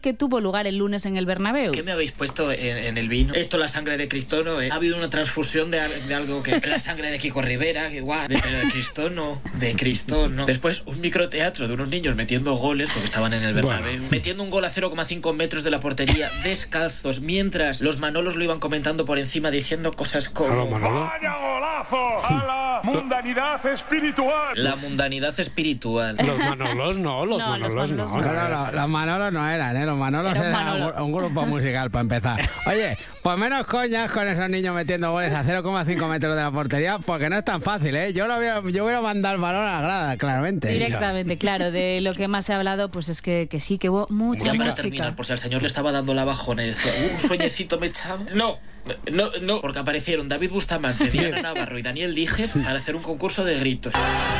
que tuvo lugar el lunes en el Bernabéu. ¿Qué me habéis puesto en el vino? Esto es la sangre de Cristono. Ha habido una transfusión de algo que... La sangre de Kiko Rivera, que guau. Pero de Cristono. De Cristono. Después, un microteatro de unos niños metiendo goles, porque estaban en el Bernabéu. Bueno. Metiendo un gol a 0,5 metros de la portería, descalzos, mientras los Manolos lo iban comentando por encima, diciendo cosas como... ¡Vaya golazo! ¡A la mundanidad espiritual! La mundanidad espiritual. Los Manolos no, los Manolos no. Los Manolos no eran, Los Manolos eran un grupo musical, para empezar. Oye, pues menos coñas con esos niños metiendo goles a 0,5 metros de la portería, porque no es tan fácil, ¿eh? Yo hubiera mandado el balón a la grada, claramente. Directamente, claro. De lo que más se ha hablado, pues es que sí, que hubo mucha música. Para terminar, por si al señor le estaba dando la bajona y decía, un sueñecito me echaba. No, porque aparecieron David Bustamante, Diana Navarro y Daniel Dijes para hacer un concurso de gritos.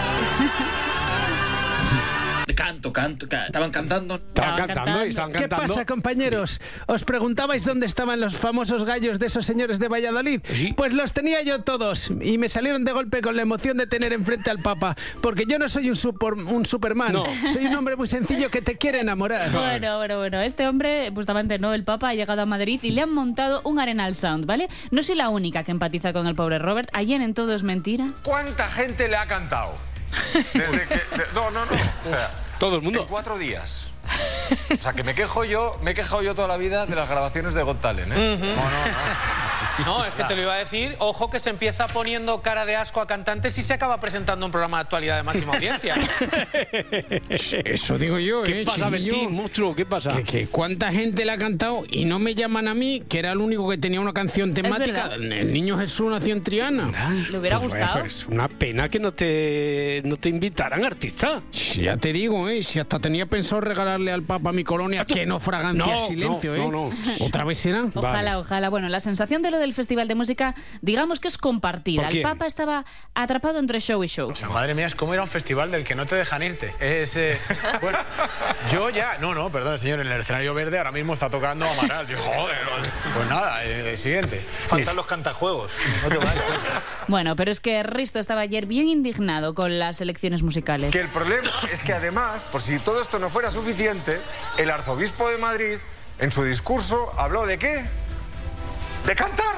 Canto. Estaban cantando. Estaban cantando. ¿Qué pasa, compañeros? ¿Os preguntabais dónde estaban los famosos gallos de esos señores de Valladolid? ¿Sí? Pues los tenía yo todos y me salieron de golpe con la emoción de tener enfrente al Papa, porque yo no soy un Superman. No. Soy un hombre muy sencillo que te quiere enamorar. Bueno. Este hombre, Bustamante, no, el Papa, ha llegado a Madrid y le han montado un Arenal Sound, ¿vale? No soy la única que empatiza con el pobre Robert. Ayer en Todo es Mentira. ¿Cuánta gente le ha cantado? Desde que... No. O sea, todo el mundo. En 4 días. O sea, que me he quejado yo toda la vida de las grabaciones de Got Talent, ¿eh? No, es que te lo iba a decir. Ojo que se empieza poniendo cara de asco a cantantes y se acaba presentando un programa de actualidad de máxima audiencia. Eso digo yo, ¿Qué pasa, Bertín, monstruo? ¿Qué pasa? Que cuánta gente le ha cantado y no me llaman a mí, que era el único que tenía una canción temática. El niño Jesús nació en Triana. ¿Le hubiera gustado? Es una pena que no te invitaran, artista. Sí, ya te digo, si hasta tenía pensado regalarle al Papa mi colonia, que no fragancia silencio, No. ¿Otra vez será? Ojalá. Bueno, la sensación de lo del Festival de Música, digamos que es compartida. El Papa estaba atrapado entre show y show. O sea, madre mía, es como ir a un festival del que no te dejan irte. Bueno, yo ya... No, perdón, señor, en el escenario verde ahora mismo está tocando Amaral. Digo, joder, pues nada, siguiente. Faltan los cantajuegos. No te vayas. Bueno, pero es que Risto estaba ayer bien indignado con las elecciones musicales. Que el problema es que además, por si todo esto no fuera suficiente, el arzobispo de Madrid, en su discurso, habló ¿de qué? ¡De cantar!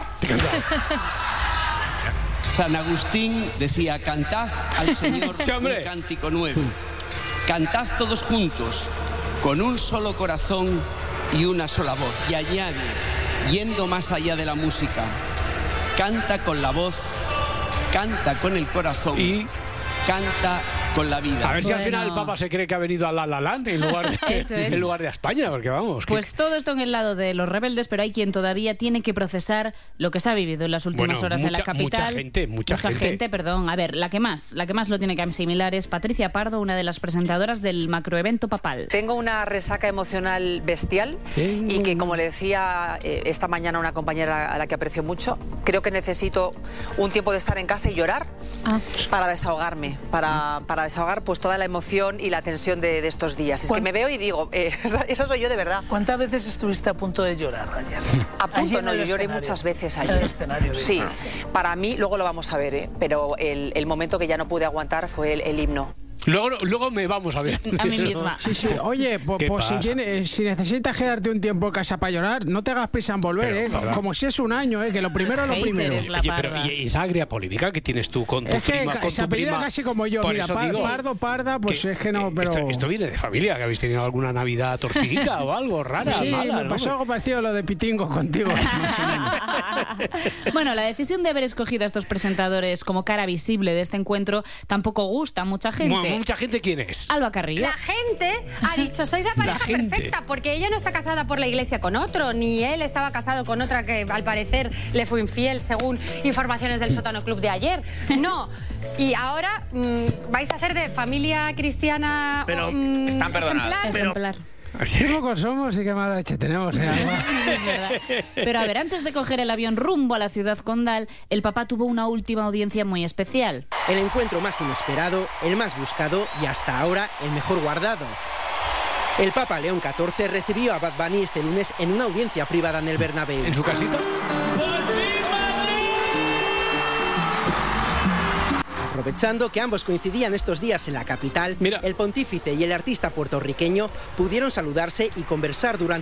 San Agustín decía, cantad al Señor un cántico nuevo. Cantad todos juntos, con un solo corazón y una sola voz. Y añade, yendo más allá de la música, canta con la voz, canta con el corazón y canta con la vida. A ver si al final el Papa se cree que ha venido a La La Land en lugar de a España, porque vamos. Pues todo esto en el lado de los rebeldes, pero hay quien todavía tiene que procesar lo que se ha vivido en las últimas horas en la capital. Mucha gente. A ver, la que más lo tiene que asimilar es Patricia Pardo, una de las presentadoras del macroevento papal. Tengo una resaca emocional bestial y que, como le decía esta mañana una compañera a la que aprecio mucho, creo que necesito un tiempo de estar en casa y llorar para desahogarme, para desahogar pues toda la emoción y la tensión de estos días. Es que me veo y digo, eso soy yo de verdad. ¿Cuántas veces estuviste a punto de llorar ayer? A punto, no, yo lloré muchas veces ayer. En el escenario. Sí, para mí, luego lo vamos a ver, pero el momento que ya no pude aguantar fue el himno. Luego me vamos a ver. A mí misma. Sí. Oye, pues si necesitas quedarte un tiempo en casa para llorar, no te hagas prisa en volver, como si es un año, que lo primero es lo primero. Oye, pero ¿y esa agria polémica que tienes tú con tu prima? Se apellida casi como yo. Mira, Pardo, Parda, pues es que no, pero... Esto viene de familia, que habéis tenido alguna Navidad torcidita o algo rara, mala, me pasó algo parecido a lo de Pitingo contigo. Bueno, la decisión de haber escogido a estos presentadores como cara visible de este encuentro tampoco gusta a mucha gente. ¿Mucha gente quién es? Alba Carrillo. La gente ha dicho, sois la pareja perfecta, porque ella no está casada por la iglesia con otro, ni él estaba casado con otra que al parecer le fue infiel, según informaciones del Sótano Club de ayer. No. Y ahora vais a hacer de familia cristiana. Pero están perdonados. Ejemplar. Qué pocos somos y qué mala leche tenemos, Es verdad. Pero a ver, antes de coger el avión rumbo a la ciudad condal, el Papa tuvo una última audiencia muy especial. El encuentro más inesperado, el más buscado y hasta ahora el mejor guardado. El Papa León XIV recibió a Bad Bunny este lunes en una audiencia privada en el Bernabéu. ¿En su casita? Aprovechando que ambos coincidían estos días en la capital, el pontífice y el artista puertorriqueño pudieron saludarse y conversar durante